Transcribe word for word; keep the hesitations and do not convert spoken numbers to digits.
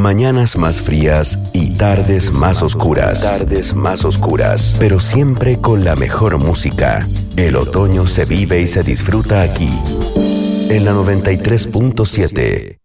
Mañanas más frías y tardes más oscuras. Tardes más oscuras. Pero siempre con la mejor música. El otoño se vive y se disfruta aquí. En la noventa y tres punto siete.